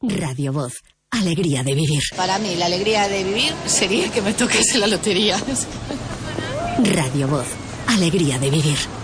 Radio Voz. Alegría de vivir. Para mí, la alegría de vivir sería que me tocase la lotería. Radio Voz. Alegría de vivir.